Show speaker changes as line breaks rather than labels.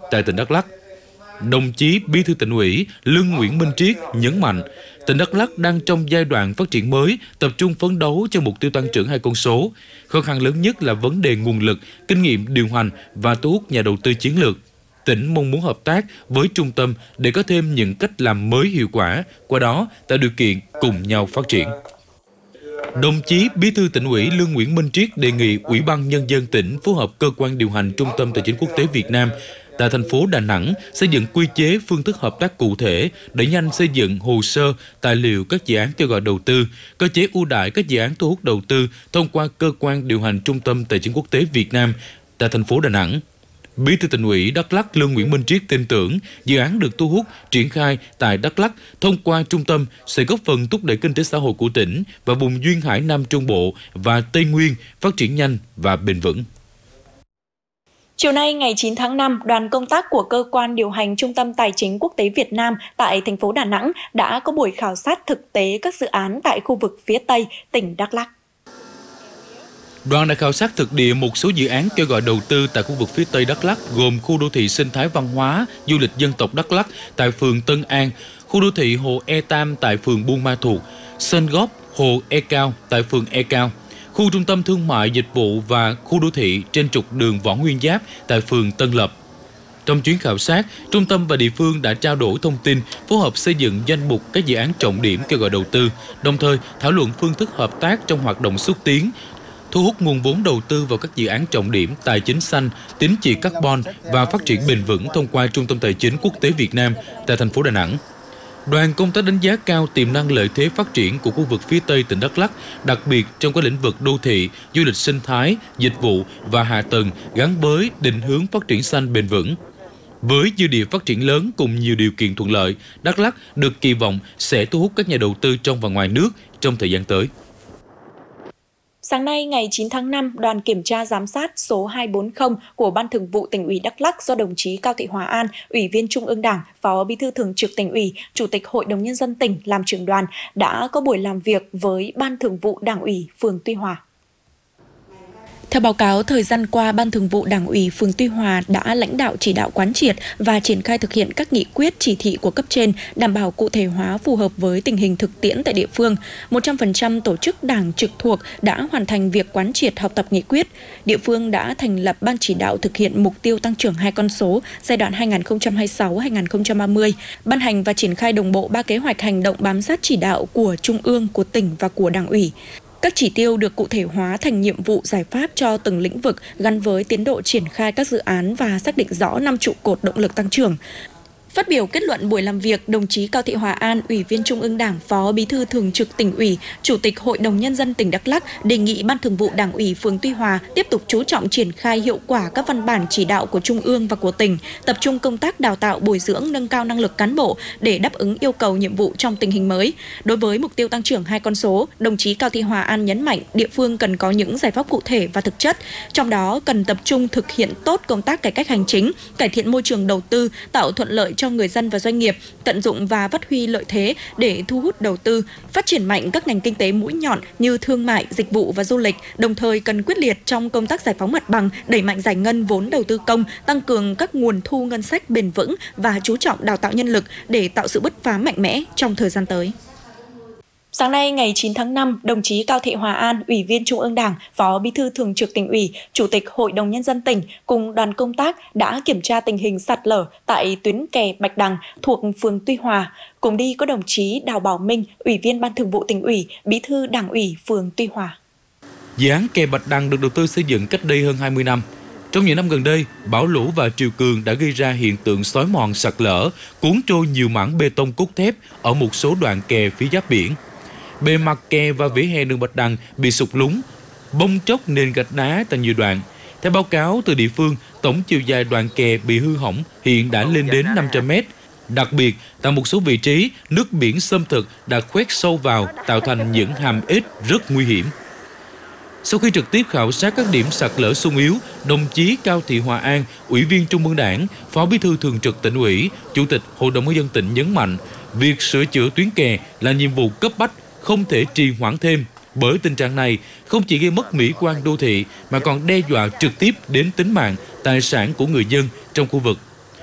tại tỉnh Đắk Lắk. Đồng chí Bí thư Tỉnh ủy Lương Nguyễn Minh Triết nhấn mạnh, tỉnh Đắk Lắk đang trong giai đoạn phát triển mới, tập trung phấn đấu cho mục tiêu tăng trưởng 2 con số. Khó khăn lớn nhất là vấn đề nguồn lực, kinh nghiệm điều hành và thu hút nhà đầu tư chiến lược. Tỉnh mong muốn hợp tác với trung tâm để có thêm những cách làm mới hiệu quả, qua đó tạo điều kiện cùng nhau phát triển. Đồng chí Bí thư Tỉnh ủy Lương Nguyễn Minh Triết đề nghị Ủy ban Nhân dân tỉnh phối hợp cơ quan điều hành Trung tâm Tài chính Quốc tế Việt Nam tại thành phố Đà Nẵng xây dựng quy chế phương thức hợp tác cụ thể, đẩy nhanh xây dựng hồ sơ, tài liệu các dự án kêu gọi đầu tư, cơ chế ưu đãi các dự án thu hút đầu tư thông qua cơ quan điều hành Trung tâm Tài chính Quốc tế Việt Nam tại thành phố Đà Nẵng. Bí thư Tỉnh ủy Đắk Lắk Lương Nguyễn Minh Triết tin tưởng dự án được thu hút triển khai tại Đắk Lắk thông qua trung tâm sẽ góp phần thúc đẩy kinh tế xã hội của tỉnh và vùng duyên hải Nam Trung Bộ và Tây Nguyên phát triển nhanh và bền vững.
Chiều nay ngày 9 tháng 5, đoàn công tác của cơ quan điều hành Trung tâm Tài chính Quốc tế Việt Nam tại thành phố Đà Nẵng đã có buổi khảo sát thực tế các dự án tại khu vực phía Tây, tỉnh Đắk Lắk.
Đoàn đã khảo sát thực địa một số dự án kêu gọi đầu tư tại khu vực phía Tây Đắk Lắk gồm khu đô thị sinh thái văn hóa, du lịch dân tộc Đắk Lắk tại phường Tân An, khu đô thị Hồ E Tam tại phường Buôn Ma Thuột, Sơn Góp, Hồ E Cao tại phường E Cao, khu trung tâm thương mại dịch vụ và khu đô thị trên trục đường Võ Nguyên Giáp tại phường Tân Lập. Trong chuyến khảo sát, trung tâm và địa phương đã trao đổi thông tin, phối hợp xây dựng danh mục các dự án trọng điểm kêu gọi đầu tư, đồng thời thảo luận phương thức hợp tác trong hoạt động xúc tiến, thu hút nguồn vốn đầu tư vào các dự án trọng điểm tài chính xanh, tín chỉ carbon và phát triển bền vững thông qua Trung tâm Tài chính Quốc tế Việt Nam tại thành phố Đà Nẵng. Đoàn công tác đánh giá cao tiềm năng lợi thế phát triển của khu vực phía Tây tỉnh Đắk Lắk, đặc biệt trong các lĩnh vực đô thị, du lịch sinh thái, dịch vụ và hạ tầng gắn với định hướng phát triển xanh bền vững. Với dư địa phát triển lớn cùng nhiều điều kiện thuận lợi, Đắk Lắk được kỳ vọng sẽ thu hút các nhà đầu tư trong và ngoài nước trong thời gian tới.
Sáng nay, ngày 9 tháng 5, đoàn kiểm tra giám sát số 240 của Ban Thường vụ Tỉnh ủy Đắk Lắk do đồng chí Cao Thị Hòa An, Ủy viên Trung ương Đảng, Phó Bí thư Thường trực Tỉnh ủy, Chủ tịch Hội đồng Nhân dân tỉnh làm trưởng đoàn đã có buổi làm việc với Ban Thường vụ Đảng ủy phường Tuy Hòa. Theo báo cáo, thời gian qua, Ban Thường vụ Đảng ủy phường Tuy Hòa đã lãnh đạo chỉ đạo quán triệt và triển khai thực hiện các nghị quyết chỉ thị của cấp trên, đảm bảo cụ thể hóa phù hợp với tình hình thực tiễn tại địa phương. 100% tổ chức đảng trực thuộc đã hoàn thành việc quán triệt học tập nghị quyết. Địa phương đã thành lập Ban chỉ đạo thực hiện mục tiêu tăng trưởng 2 con số giai đoạn 2026-2030, ban hành và triển khai đồng bộ 3 kế hoạch hành động bám sát chỉ đạo của Trung ương, của tỉnh và của Đảng ủy. Các chỉ tiêu được cụ thể hóa thành nhiệm vụ giải pháp cho từng lĩnh vực gắn với tiến độ triển khai các dự án và xác định rõ 5 trụ cột động lực tăng trưởng. Phát biểu kết luận buổi làm việc, đồng chí Cao Thị Hòa An, Ủy viên Trung ương Đảng, Phó Bí thư Thường trực Tỉnh ủy, Chủ tịch Hội đồng Nhân dân tỉnh Đắk Lắk đề nghị Ban Thường vụ Đảng ủy phường Tuy Hòa tiếp tục chú trọng triển khai hiệu quả các văn bản chỉ đạo của Trung ương và của tỉnh, tập trung công tác đào tạo, bồi dưỡng, nâng cao năng lực cán bộ để đáp ứng yêu cầu nhiệm vụ trong tình hình mới. Đối với mục tiêu tăng trưởng 2 con số, đồng chí Cao Thị Hòa An nhấn mạnh địa phương cần có những giải pháp cụ thể và thực chất, trong đó cần tập trung thực hiện tốt công tác cải cách hành chính, cải thiện môi trường đầu tư, tạo thuận lợi cho người dân và doanh nghiệp, tận dụng và phát huy lợi thế để thu hút đầu tư, phát triển mạnh các ngành kinh tế mũi nhọn như thương mại, dịch vụ và du lịch, đồng thời cần quyết liệt trong công tác giải phóng mặt bằng, đẩy mạnh giải ngân vốn đầu tư công, tăng cường các nguồn thu ngân sách bền vững và chú trọng đào tạo nhân lực để tạo sự bứt phá mạnh mẽ trong thời gian tới. Sáng nay, ngày 9 tháng 5, đồng chí Cao Thị Hòa An, Ủy viên Trung ương Đảng, Phó Bí thư Thường trực Tỉnh ủy, Chủ tịch Hội đồng Nhân dân tỉnh cùng đoàn công tác đã kiểm tra tình hình sạt lở tại tuyến kè Bạch Đằng thuộc phường Tuy Hòa. Cùng đi có đồng chí Đào Bảo Minh, Ủy viên Ban Thường vụ Tỉnh ủy, Bí thư Đảng ủy phường Tuy Hòa.
Dự án kè Bạch Đằng được đầu tư xây dựng cách đây hơn 20 năm. Trong những năm gần đây, bão lũ và triều cường đã gây ra hiện tượng xói mòn sạt lở, cuốn trôi nhiều mảng bê tông cốt thép ở một số đoạn kè phía giáp biển. Bề mặt kè và vỉa hè đường Bạch Đằng bị sụt lún, bong tróc nền gạch đá tại nhiều đoạn. Theo báo cáo từ địa phương, tổng chiều dài đoạn kè bị hư hỏng hiện đã lên đến 500 mét. Đặc biệt, tại một số vị trí, nước biển xâm thực đã khoét sâu vào, tạo thành những hàm ếch rất nguy hiểm. Sau khi trực tiếp khảo sát các điểm sạt lở xung yếu, đồng chí Cao Thị Hòa An, Ủy viên Trung ương Đảng, Phó Bí thư Thường trực Tỉnh ủy, Chủ tịch Hội đồng Nhân dân tỉnh nhấn mạnh, việc sửa chữa tuyến kè là nhiệm vụ cấp bách, không thể trì hoãn thêm, bởi tình trạng này không chỉ gây mất mỹ quan đô thị mà còn đe dọa trực tiếp đến tính mạng, tài sản của người dân trong khu vực.